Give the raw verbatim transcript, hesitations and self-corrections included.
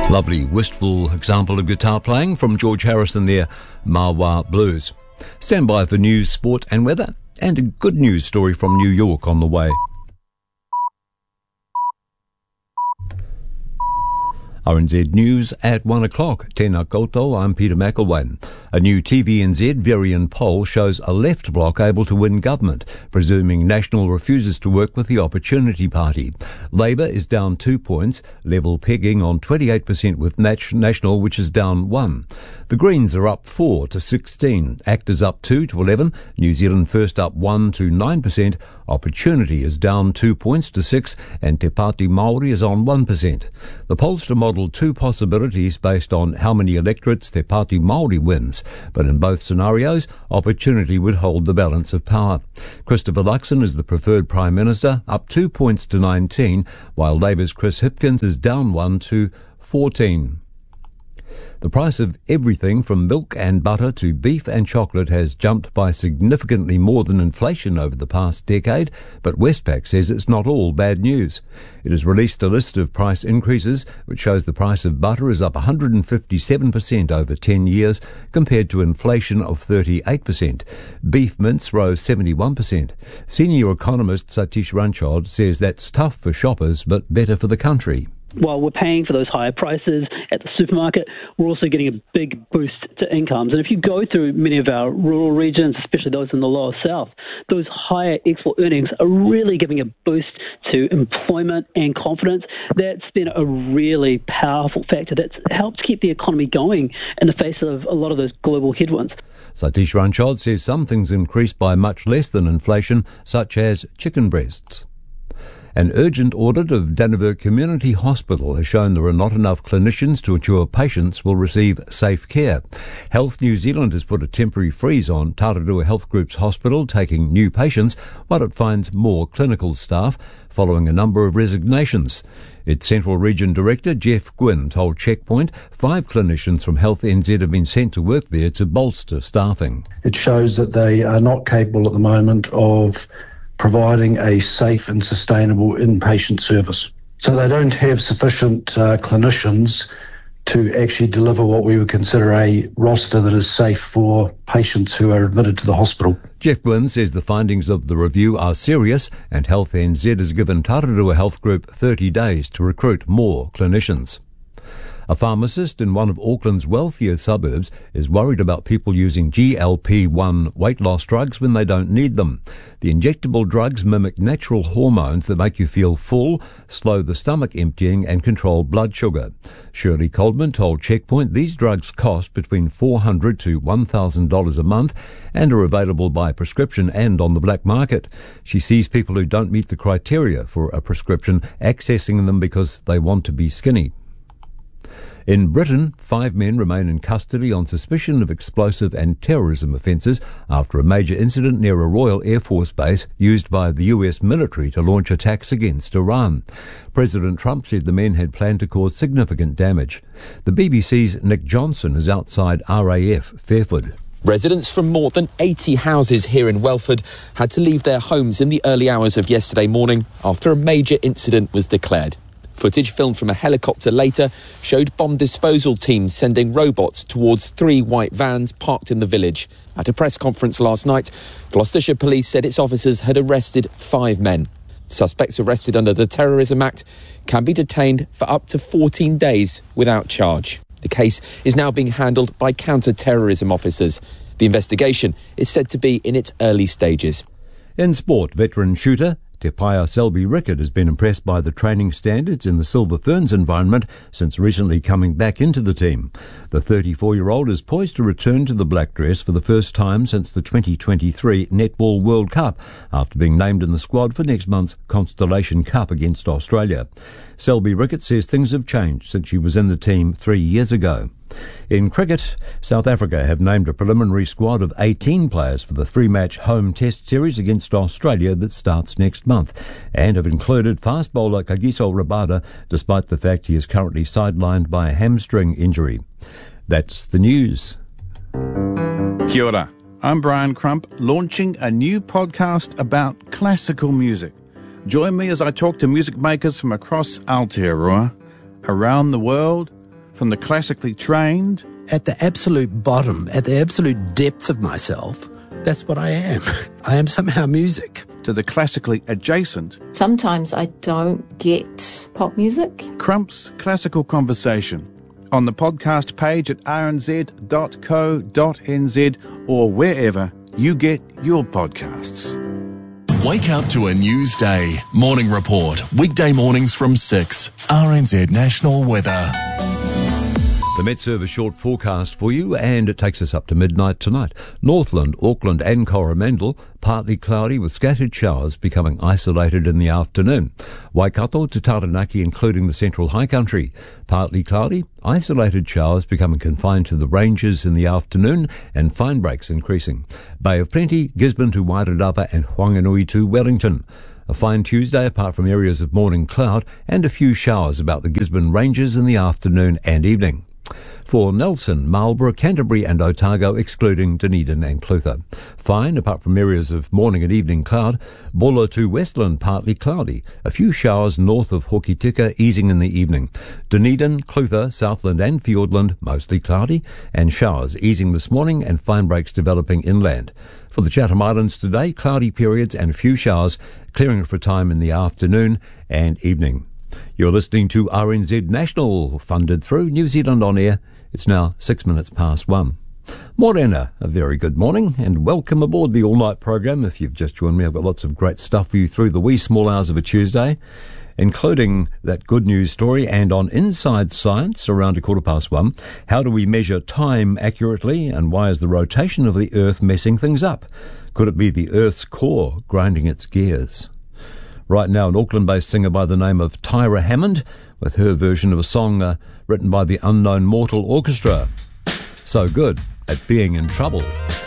Lovely, wistful example of guitar playing from George Harrison there, Mawa Blues. Stand by for news, sport and weather, and a good news story from New York on the way. R N Z News at one o'clock. Tēnā koutou, I'm Peter McElwain. A new T V N Z Varian poll shows a left bloc able to win government, presuming National refuses to work with the Opportunity Party. Labour is down two points, level pegging on twenty-eight percent with National, which is down one. The Greens are up four to sixteen, Actors up two to eleven, New Zealand First up one to nine percent, Opportunity is down two points to six, and Te Pāti Māori is on one percent. The pollster modelled two possibilities based on how many electorates Te Pāti Māori wins, but in both scenarios, Opportunity would hold the balance of power. Christopher Luxon is the preferred Prime Minister, up two points to nineteen, while Labour's Chris Hipkins is down one to fourteen. The price of everything from milk and butter to beef and chocolate has jumped by significantly more than inflation over the past decade, but Westpac says it's not all bad news. It has released a list of price increases, which shows the price of butter is up one hundred fifty-seven percent over ten years, compared to inflation of thirty-eight percent. Beef mince rose seventy-one percent. Senior economist Satish Ranchod says that's tough for shoppers, but better for the country. While we're paying for those higher prices at the supermarket, we're also getting a big boost to incomes. And if you go through many of our rural regions, especially those in the lower south, those higher export earnings are really giving a boost to employment and confidence. That's been a really powerful factor that's helped keep the economy going in the face of a lot of those global headwinds. Satish Ranchod says some things increased by much less than inflation, such as chicken breasts. An urgent audit of Dannevirke Community Hospital has shown there are not enough clinicians to ensure patients will receive safe care. Health New Zealand has put a temporary freeze on Tararua Health Group's hospital taking new patients while it finds more clinical staff following a number of resignations. Its Central Region Director, Jeff Gwynn, told Checkpoint five clinicians from Health N Z have been sent to work there to bolster staffing. It shows that they are not capable at the moment of providing a safe and sustainable inpatient service. So they don't have sufficient uh, clinicians to actually deliver what we would consider a roster that is safe for patients who are admitted to the hospital. Jeff Gwynn says the findings of the review are serious, and Health N Z has given Tararua Health Group thirty days to recruit more clinicians. A pharmacist in one of Auckland's wealthier suburbs is worried about people using G L P one weight loss drugs when they don't need them. The injectable drugs mimic natural hormones that make you feel full, slow the stomach emptying and control blood sugar. Shirley Coldman told Checkpoint these drugs cost between four hundred dollars to one thousand dollars a month and are available by prescription and on the black market. She sees people who don't meet the criteria for a prescription accessing them because they want to be skinny. In Britain, five men remain in custody on suspicion of explosive and terrorism offences after a major incident near a Royal Air Force base used by the U S military to launch attacks against Iran. President Trump said the men had planned to cause significant damage. The B B C's Nick Johnson is outside R A F Fairford. Residents from more than eighty houses here in Welford had to leave their homes in the early hours of yesterday morning after a major incident was declared. Footage filmed from a helicopter later showed bomb disposal teams sending robots towards three white vans parked in the village. At a press conference last night, Gloucestershire Police said its officers had arrested five men. Suspects arrested under the Terrorism Act can be detained for up to fourteen days without charge. The case is now being handled by counter-terrorism officers. The investigation is said to be in its early stages. In sport, veteran shooter Te Paia Selby Rickard has been impressed by the training standards in the Silver Ferns environment since recently coming back into the team. The thirty-four-year-old is poised to return to the black dress for the first time since the twenty twenty-three Netball World Cup, after being named in the squad for next month's Constellation Cup against Australia. Selby Rickard says things have changed since she was in the team three years ago. In cricket, South Africa have named a preliminary squad of eighteen players for the three-match home test series against Australia that starts next month, and have included fast bowler Kagiso Rabada, despite the fact he is currently sidelined by a hamstring injury. That's the news. Kia ora, I'm Brian Crump, launching a new podcast about classical music. Join me as I talk to music makers from across Aotearoa, around the world, from the classically trained. At the absolute bottom, at the absolute depths of myself, that's what I am. I am somehow music. To the classically adjacent. Sometimes I don't get pop music. Crump's Classical Conversation on the podcast page at r n z dot co dot n z or wherever you get your podcasts. Wake up to a news day. Morning Report. Weekday mornings from six. R N Z National Weather. The Met Service short forecast for you, and it takes us up to midnight tonight. Northland, Auckland and Coromandel, partly cloudy with scattered showers becoming isolated in the afternoon. Waikato to Taranaki, including the central high country, partly cloudy, isolated showers becoming confined to the ranges in the afternoon and fine breaks increasing. Bay of Plenty, Gisborne to Wairarapa and Whanganui to Wellington. A fine Tuesday apart from areas of morning cloud and a few showers about the Gisborne ranges in the afternoon and evening. For Nelson, Marlborough, Canterbury and Otago, excluding Dunedin and Clutha. Fine, apart from areas of morning and evening cloud. Bulla to Westland, partly cloudy. A few showers north of Hokitika, easing in the evening. Dunedin, Clutha, Southland and Fiordland, mostly cloudy. And showers easing this morning and fine breaks developing inland. For the Chatham Islands today, cloudy periods and a few showers, clearing for a time in the afternoon and evening. You're listening to R N Z National, funded through New Zealand On Air. It's now six minutes past one. Morena, a very good morning and welcome aboard the all-night program. If you've just joined me, I've got lots of great stuff for you through the wee small hours of a Tuesday, including that good news story, and on Inside Science around a quarter past one, how do we measure time accurately and why is the rotation of the Earth messing things up? Could it be the Earth's core grinding its gears? Right now, an Auckland-based singer by the name of Tyra Hammond, with her version of a song uh, written by the Unknown Mortal Orchestra. So good at being in trouble.